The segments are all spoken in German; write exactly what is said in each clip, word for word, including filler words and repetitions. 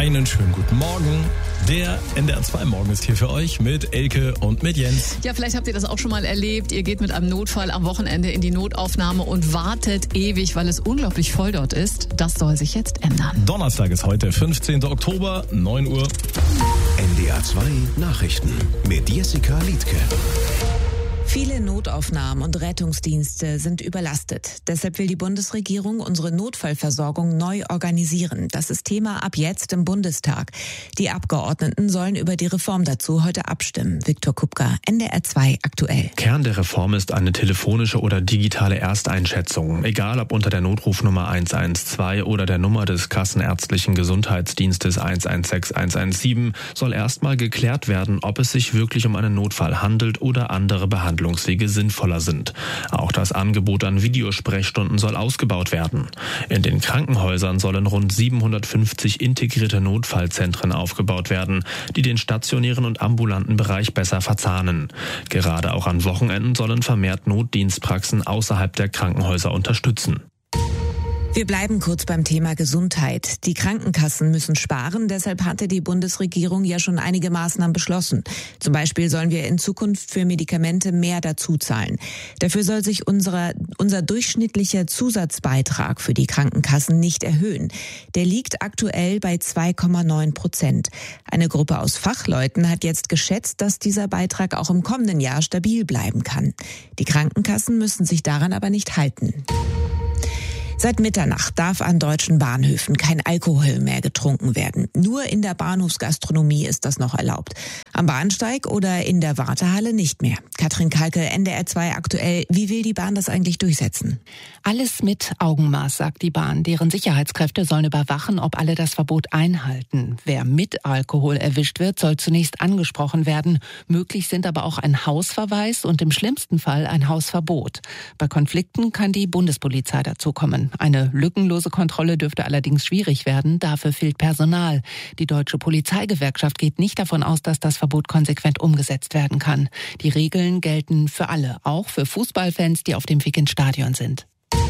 Einen schönen guten Morgen. Der N D R zwei Morgen ist hier für euch mit Elke und mit Jens. Ja, vielleicht habt ihr das auch schon mal erlebt. Ihr geht mit einem Notfall am Wochenende in die Notaufnahme und wartet ewig, weil es unglaublich voll dort ist. Das soll sich jetzt ändern. Donnerstag ist heute, fünfzehnten Oktober, neun Uhr. N D R zwei Nachrichten mit Jessica Liedtke. Viele Notaufnahmen und Rettungsdienste sind überlastet. Deshalb will die Bundesregierung unsere Notfallversorgung neu organisieren. Das ist Thema ab jetzt im Bundestag. Die Abgeordneten sollen über die Reform dazu heute abstimmen. Viktor Kupka, N D R zwei aktuell. Kern der Reform ist eine telefonische oder digitale Ersteinschätzung. Egal ob unter der Notrufnummer eins eins zwei oder der Nummer des Kassenärztlichen Gesundheitsdienstes eins eins sechs eins eins sieben soll erstmal geklärt werden, ob es sich wirklich um einen Notfall handelt oder andere Behandlungswege sinnvoller sind. Auch das Angebot an Videosprechstunden soll ausgebaut werden. In den Krankenhäusern sollen rund siebenhundertfünfzig integrierte Notfallzentren aufgebaut werden, die den stationären und ambulanten Bereich besser verzahnen. Gerade auch an Wochenenden sollen vermehrt Notdienstpraxen außerhalb der Krankenhäuser unterstützen. Wir bleiben kurz beim Thema Gesundheit. Die Krankenkassen müssen sparen, deshalb hatte die Bundesregierung ja schon einige Maßnahmen beschlossen. Zum Beispiel sollen wir in Zukunft für Medikamente mehr dazu zahlen. Dafür soll sich unser, unser durchschnittlicher Zusatzbeitrag für die Krankenkassen nicht erhöhen. Der liegt aktuell bei zwei Komma neun Prozent. Eine Gruppe aus Fachleuten hat jetzt geschätzt, dass dieser Beitrag auch im kommenden Jahr stabil bleiben kann. Die Krankenkassen müssen sich daran aber nicht halten. Seit Mitternacht darf an deutschen Bahnhöfen kein Alkohol mehr getrunken werden. Nur in der Bahnhofsgastronomie ist das noch erlaubt. Am Bahnsteig oder in der Wartehalle nicht mehr. Katrin Kalke, N D R zwei aktuell. Wie will die Bahn das eigentlich durchsetzen? Alles mit Augenmaß, sagt die Bahn. Deren Sicherheitskräfte sollen überwachen, ob alle das Verbot einhalten. Wer mit Alkohol erwischt wird, soll zunächst angesprochen werden. Möglich sind aber auch ein Hausverweis und im schlimmsten Fall ein Hausverbot. Bei Konflikten kann die Bundespolizei dazukommen. Eine lückenlose Kontrolle dürfte allerdings schwierig werden. Dafür fehlt Personal. Die Deutsche Polizeigewerkschaft geht nicht davon aus, dass das Verbot konsequent umgesetzt werden kann. Die Regeln gelten für alle, auch für Fußballfans, die auf dem Weg ins Stadion sind.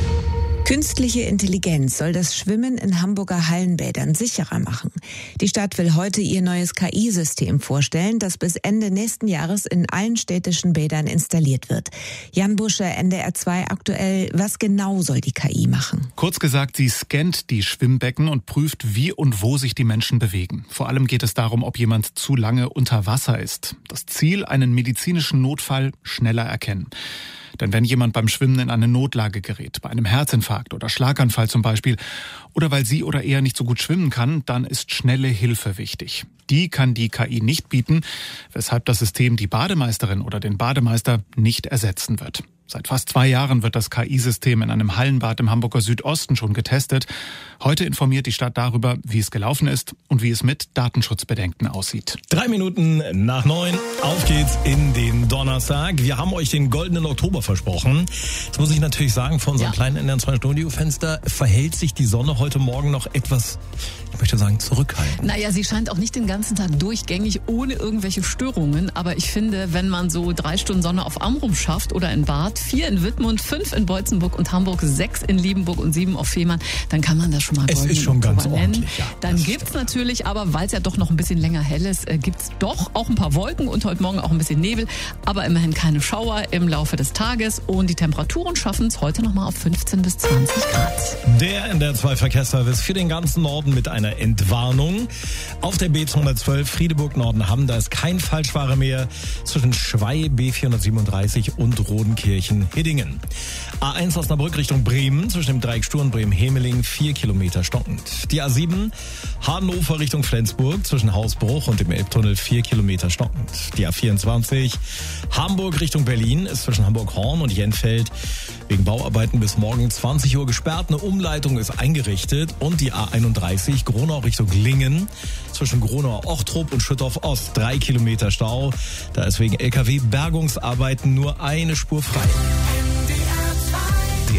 Künstliche Intelligenz soll das Schwimmen in Hamburger Hallenbädern sicherer machen. Die Stadt will heute ihr neues K I-System vorstellen, das bis Ende nächsten Jahres in allen städtischen Bädern installiert wird. Jan Buscher, N D R zwei aktuell. Was genau soll die K I machen? Kurz gesagt, sie scannt die Schwimmbecken und prüft, wie und wo sich die Menschen bewegen. Vor allem geht es darum, ob jemand zu lange unter Wasser ist. Das Ziel, einen medizinischen Notfall schneller erkennen. Denn wenn jemand beim Schwimmen in eine Notlage gerät, bei einem Herzinfarkt oder Schlaganfall zum Beispiel, oder weil sie oder er nicht so gut schwimmen kann, dann ist schnelle Hilfe wichtig. Die kann die K I nicht bieten, weshalb das System die Bademeisterin oder den Bademeister nicht ersetzen wird. Seit fast zwei Jahren wird das K I-System in einem Hallenbad im Hamburger Südosten schon getestet. Heute informiert die Stadt darüber, wie es gelaufen ist und wie es mit Datenschutzbedenken aussieht. Drei Minuten nach neun. Auf geht's in den Donnerstag. Wir haben euch den goldenen Oktober versprochen. Jetzt muss ich natürlich sagen, von unserem ja. kleinen N D R zwei Studiofenster verhält sich die Sonne heute Morgen noch etwas, ich möchte sagen, zurückhaltend. Naja, sie scheint auch nicht den ganzen Tag durchgängig ohne irgendwelche Störungen. Aber ich finde, wenn man so drei Stunden Sonne auf Amrum schafft oder in Bad, vier in Wittmund, fünf in Beutzenburg und Hamburg, sechs in Liebenburg und sieben auf Fehmarn, dann kann man das schon mal es ist schon ganz nennen. ordentlich, ja. Dann gibt's natürlich, aber weil es ja doch noch ein bisschen länger hell ist, äh, gibt's doch auch ein paar Wolken und heute Morgen auch ein bisschen Nebel, aber immerhin keine Schauer im Laufe des Tages und die Temperaturen schaffen es heute noch mal auf fünfzehn bis zwanzig Grad. Der N D R zwei Verkehrsservice für den ganzen Norden mit einer Entwarnung. Auf der B zweihundertzwölf Friedeburg-Norden-Hamm, da ist kein Falschfahrer mehr zwischen Schwey B vierhundertsiebenunddreißig und Rodenkirchen-Hiddingen. A eins Osnabrück Richtung Bremen, zwischen dem Dreieck Sturm Bremen-Hemeling, vier Kilometer stockend. Die A sieben Hannover Richtung Flensburg, zwischen Hausbruch und dem Elbtunnel, vier Kilometer stockend. Die A vierundzwanzig Hamburg Richtung Berlin ist zwischen Hamburg-Horn und Jenfeld wegen Bauarbeiten bis morgen zwanzig Uhr gesperrt. Eine Umleitung ist eingerichtet. Und die A einunddreißig Gronau Richtung Lingen, zwischen Gronau-Ochtrup und Schüttorf-Ost, drei Kilometer Stau. Da ist wegen L K W-Bergungsarbeiten nur eine Spur frei.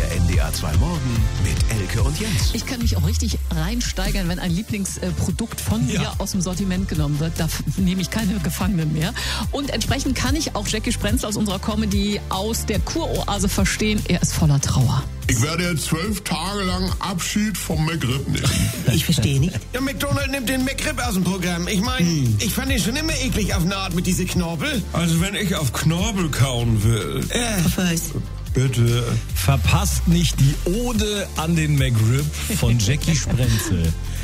Der N D R zwei Morgen mit Elke und Jens. Ich kann mich auch richtig reinsteigern, wenn ein Lieblingsprodukt von mir Ja. aus dem Sortiment genommen wird. Da f- nehme ich keine Gefangenen mehr. Und entsprechend kann ich auch Jackie Sprenzel aus unserer Comedy aus der Kuroase verstehen. Er ist voller Trauer. Ich werde jetzt zwölf Tage lang Abschied vom McRib nehmen. Ich verstehe nicht. Ja, McDonald nimmt den McRib aus dem Programm. Ich meine, hm. ich fand den schon immer eklig auf eine Art mit diese Knorpel. Also wenn ich auf Knorpel kauen will. Äh, Was? Bitte. Verpasst nicht die Ode an den McRib von Jackie Sprenzel.